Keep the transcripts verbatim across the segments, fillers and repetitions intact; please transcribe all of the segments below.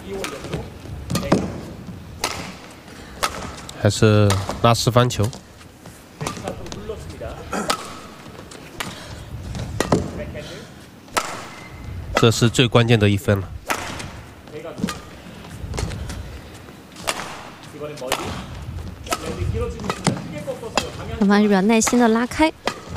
还是拉四番球。这是最关键的一分了。 双方是比较耐心的拉开，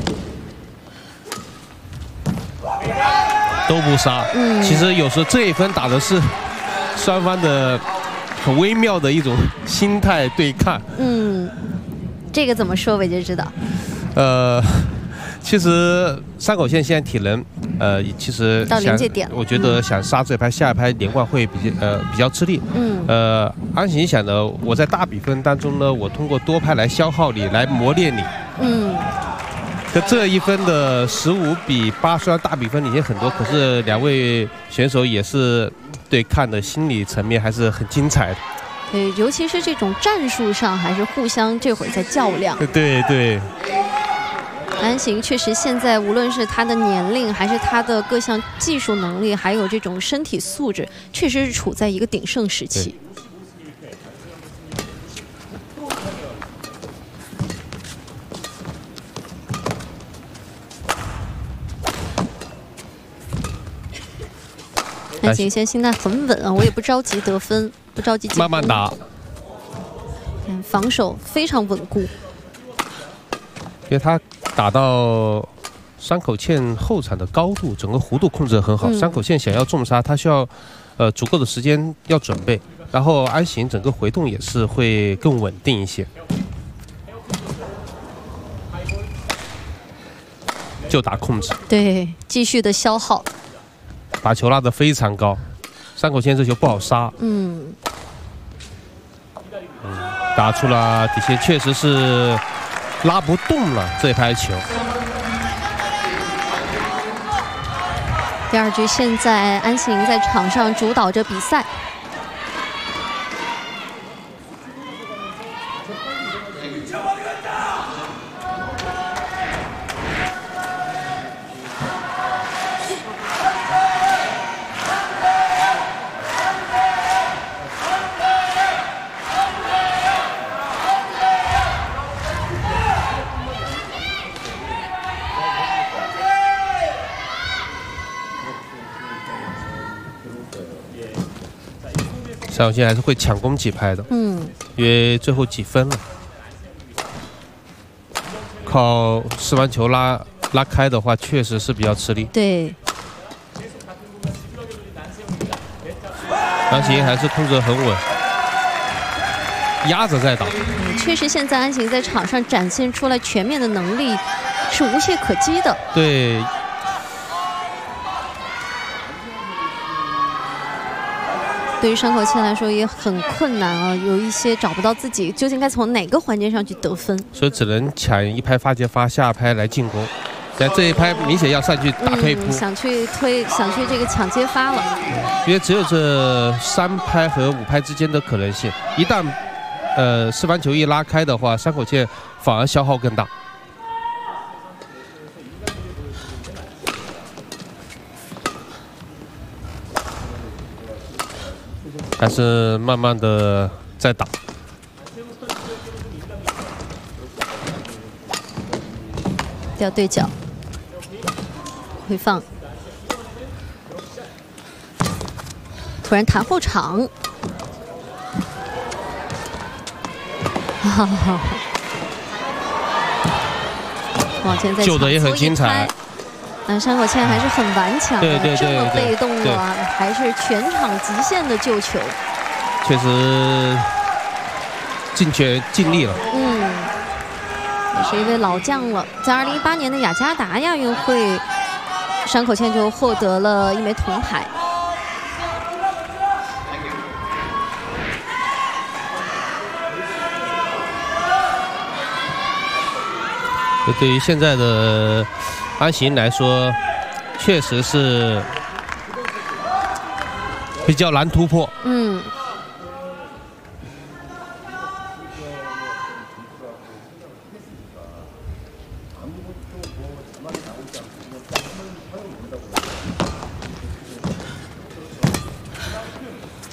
都不杀。嗯，其实有时候这一分打的是双方的很微妙的一种心态对抗。 嗯，这个怎么说？伟杰知道。 呃，其实山口茜现在体能，呃，其实到临界点了， 我觉得想杀这一拍，下一拍连贯会比较呃比较吃力。 嗯。 呃，安行想呢，我在大比分当中呢，我通过多拍来消耗你，来磨练你。 嗯。 这这一分的十五比八，虽然大比分领先很多，可是两位选手也是对抗的心理层面还是很精彩的。 对，尤其是这种战术上，还是互相这会儿在较量。 对对。 安行确实现在无论是他的年龄，还是他的各项技术能力，还有这种身体素质，确实是处在一个鼎盛时期。安行现在心态很稳啊，我也不着急得分，不着急进攻， 慢慢打。 嗯，防守非常稳固。 因为他打到山口茜后场的高度，整个弧度控制得很好。嗯、山口茜想要重杀，他需要呃足够的时间要准备，然后安行整个回动也是会更稳定一些。就打控制， 对，继续的消耗， 把球拉得非常高。山口茜这球不好杀， 嗯， 嗯打出了底线，确实是。拉不动了这一拍球。 第二局现在安行在场上主导着比赛。 山口茜还是会抢攻几拍的， 嗯， 因为最后几分了，靠四番球拉拉开的话，确实是比较吃力。 对， 安行还是控制得很稳，压着在打。 嗯，确实，现在安行在场上展现出来全面的能力，是无懈可击的。 对。 对于山口茜来说也很困难啊，有一些找不到自己究竟该从哪个环节上去得分， 所以只能抢一拍发接发，下拍来进攻。但这一拍明显要上去打退扑， 嗯、想去推，想去这个抢接发了。 因为只有这三拍和五拍之间的可能性，一旦呃四番球一拉开的话，山口茜反而消耗更大。还是慢慢的在打， 掉对角，回放，突然弹后场，往前再救的也很精彩。 那山口茜还是很顽强的， 对对对这么被动的， 还是全场极限的救球， 确实尽全尽力了。 嗯，也是一位老将了。在二零一八年的雅加达亚运会，山口茜就获得了一枚铜牌。 对于现在的安行来说，确实是比较难突破。 嗯。